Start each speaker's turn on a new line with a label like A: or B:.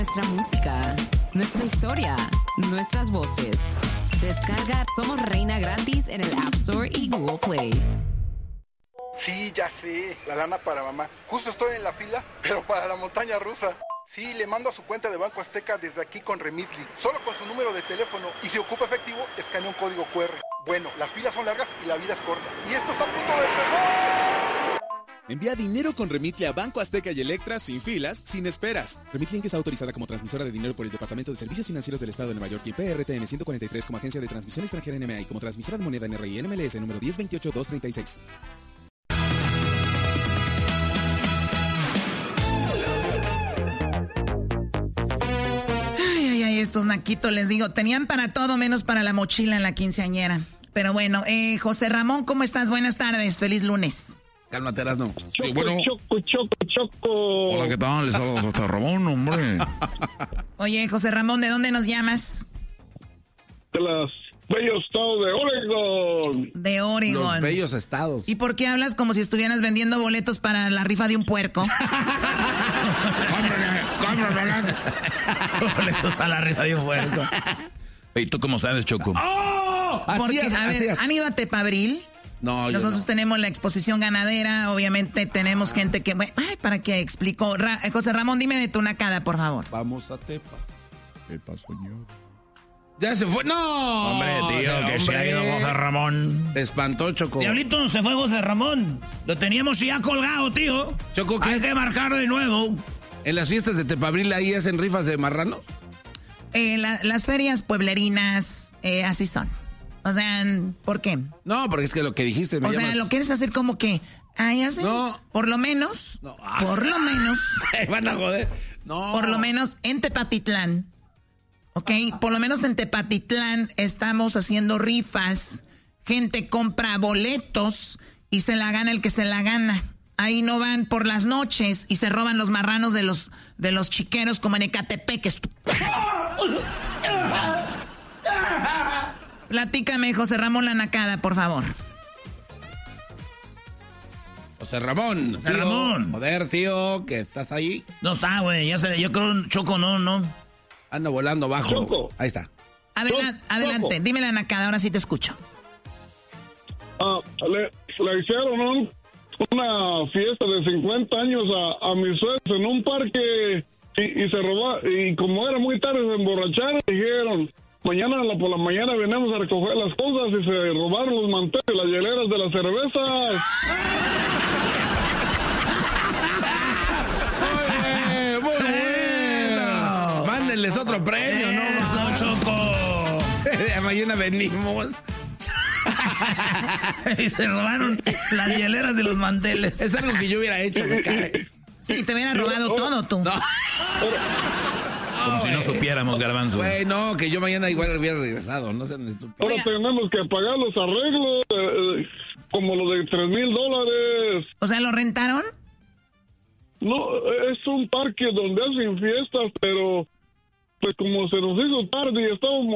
A: Nuestra música, nuestra historia, nuestras voces. Descarga Somos Reina gratis en el App Store y Google Play.
B: Sí, ya sé, la lana para mamá. Justo estoy en la fila, pero para la montaña rusa. Sí, le mando a su cuenta de Banco Azteca desde aquí con Remitly. Solo con su número de teléfono y si ocupa efectivo, escanea un código QR. Bueno, las filas son largas y la vida es corta. Y esto está a punto de empezar.
C: Envía dinero con Remitly a Banco Azteca y Electra sin filas, sin esperas. Remitly Inc. está autorizada como transmisora de dinero por el Departamento de Servicios Financieros del Estado de Nueva York y PRTN 143 como agencia de transmisión extranjera NMA y como transmisora de moneda NRI NMLS número 1028236.
D: Ay, estos naquitos, les digo, tenían para todo menos para la mochila en la quinceañera. Pero bueno, José Ramón, ¿cómo estás? Buenas tardes, feliz lunes.
E: Cálmate, no.
F: Choco,
E: Bueno.
F: Choco.
E: Hola, ¿qué tal? Les hablo José Ramón, hombre.
D: Oye, José Ramón, ¿de dónde nos llamas?
F: De los bellos estados de Oregon.
D: De Oregon.
E: Los bellos estados.
D: ¿Y por qué hablas como si estuvieras vendiendo boletos para la rifa de un puerco?
E: ¡Cómprame!
G: Boletos para la rifa de un puerco. ¿Y tú cómo sabes, Choco?
E: ¡Oh!
D: Porque, a ver, ¿han ido a Tepabril?
E: No, yo
D: Nosotros
E: no.
D: tenemos la exposición ganadera, obviamente tenemos gente que... Ay, ¿para qué explico? José Ramón, dime de tu nacada, por favor.
E: Vamos a Tepa. Tepa, señor. ¡Ya se fue! ¡No!
G: Hombre, tío, que se ha ido José Ramón.
E: Te espantó, Choco.
G: Diablito, se fue José Ramón. Lo teníamos ya colgado, tío.
E: Choco, ¿qué?
G: Hay que marcar de nuevo.
E: ¿En las fiestas de Tepabril ahí hacen rifas de marranos?
D: Las ferias pueblerinas, así son. O sea, ¿por qué?
E: No, porque es que lo que dijiste me
D: O sea,
E: llama-
D: ¿lo quieres hacer como que? Ay, así.
E: No.
D: Por lo menos.
E: No.
D: Por lo menos.
E: Van a joder. No.
D: Por lo menos en Tepatitlán. ¿Ok? Por lo menos en Tepatitlán estamos haciendo rifas. Gente compra boletos y se la gana el que se la gana. Ahí no van por las noches y se roban los marranos de los chiqueros como en Ecatepec. Platícame, José Ramón La Nacada, por favor.
E: José Ramón.
G: José
E: tío.
G: Ramón.
E: Joder, tío, que estás ahí.
G: No está, güey. Ya se... Yo creo, Choco, no.
E: Anda volando bajo.
F: Choco.
E: Ahí está.
D: Adelante, dime La Nacada, ahora sí te escucho.
F: Le hicieron una fiesta de 50 años a mis suegros en un parque y se robaron. Y como era muy tarde, se emborracharon. Dijeron, mañana por la mañana venimos a recoger las cosas y se robaron los manteles y las hieleras de las cervezas.
E: Muy bueno. Mándenles otro premio, ¿no?
G: Eso, Choco.
E: Mañana venimos.
G: Y se robaron las hieleras de los manteles.
E: Es algo que yo hubiera hecho, me cae.
D: Sí, te hubieran robado todo tú.
E: No.
G: Como si no supiéramos, Garbanzo.
E: Güey, no, que yo mañana igual hubiera regresado. No sean estúpidos.
F: Ahora
D: Oiga.
F: tenemos que pagar los arreglos, como los de $3,000.
D: O sea, ¿lo rentaron?
F: No, es un parque donde hacen fiestas, pero pues como se nos hizo tarde y estábamos